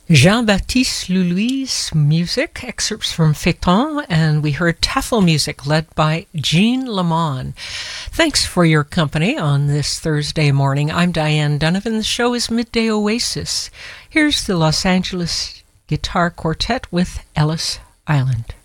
Jean-Baptiste Lully's music, excerpts from Féton, and we heard Tafel music led by Jean Lamont. Thanks for your company on this Thursday morning. I'm Diane Donovan. The show is Midday Oasis. Here's the Los Angeles Guitar Quartet with Ellis Island.